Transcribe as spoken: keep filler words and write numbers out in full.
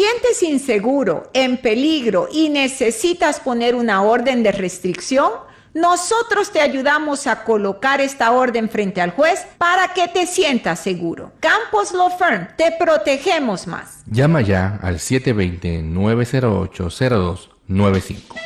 sientes inseguro, en peligro y necesitas poner una orden de restricción, nosotros te ayudamos a colocar esta orden frente al juez para que te sientas seguro. Campos Law Firm, te protegemos más. Llama ya al siete dos cero, nueve cero ocho, cero dos nueve cinco.